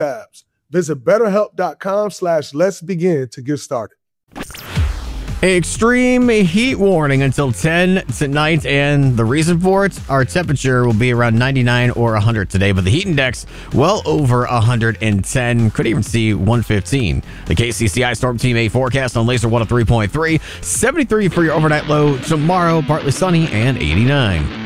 tabs. Visit BetterHelp.com/Let's Begin to get started. Extreme heat warning until 10 tonight, and the reason for it, our temperature will be around 99 or 100 today, but the heat index well over 110, could even see 115. The KCCI Storm Team 8 forecast on Laser 103.3, 73 for your overnight low tomorrow, partly sunny and 89.